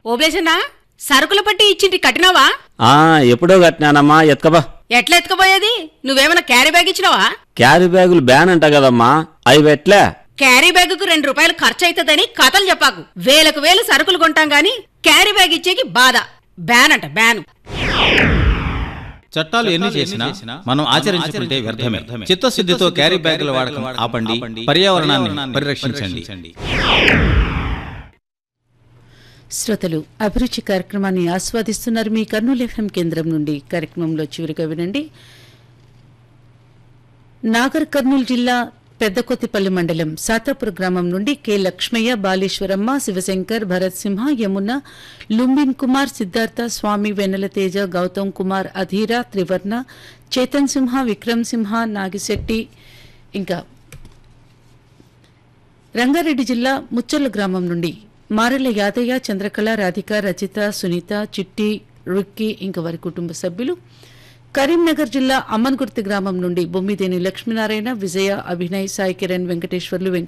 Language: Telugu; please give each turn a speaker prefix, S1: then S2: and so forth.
S1: ఓబ్లేసన్నా సరుకులు పట్టి ఇచ్చింటి కట్టినావా?
S2: ఎప్పుడో కట్టినానమ్మా, ఎత్కబా.
S1: ఎట్లా ఎత్తుకుపోయేది? నువ్వేమన్నా క్యారీ బ్యాగ్ ఇచ్చినావా?
S2: క్యారీ బ్యాగులు బ్యాన్ అంట కదమ్మా, అవి ఎట్లే?
S1: క్యారీ బ్యాగుకు 2 రూపాయలు ఖర్చు అవుతుందని కథలు చెప్పాకు. వేలకు సరుకులు కొంటాం గాని క్యారీ బ్యాగ్ ఇచ్చేకి బాధ. బ్యాన్ అంట బ్యాను.
S3: చట్టాలు ఎన్ని చేసినా మనం ఆచరించుకుంటే వ్యర్థమే. చిత్తశుద్ధితో క్యారీ బ్యాగుల వాడకం ఆపండి, పర్యావరణాన్ని పరిరక్షించండి.
S4: శ్రోతలు అభిరుచి కార్యక్రమాన్ని ఆస్వాదిస్తున్నారు. మీ కర్నూలు FM కేంద్రం నుండి కార్యక్రమంలో చివరిగా వినండి. నాగర్ కర్నూలు జిల్లా పెద్దకొత్తిపల్లి మండలం సాతాపూర్ గ్రామం నుండి కె లక్ష్మయ్య, బాలేశ్వరమ్మ, శివశంకర్, భరత్ సింహ, యమున, లుంబిన్ కుమార్, సిద్ధార్థ, స్వామి, వెన్నెల తేజ, గౌతమ్ కుమార్, అధీర, త్రివర్ణ, చేతన్ సింహ, విక్రమ్ సింహ, నాగిశెట్టి, ఇంకా రంగారెడ్డి జిల్లా ముచ్చర్ల గ్రామం నుండి మారెల యాదయ్య, చంద్రకళ, రాధిక, రచిత, సునీత, చిట్టి, రుక్కి, ఇంకా వారి కుటుంబ సభ్యులు. కరీంనగర్ జిల్లా అమ్మన్గుర్తి గ్రామం నుండి బొమ్మిదేని లక్ష్మీనారాయణ, విజయ, అభినయ్, సాయి కిరణ్, వెంకటేశ్వర్లు,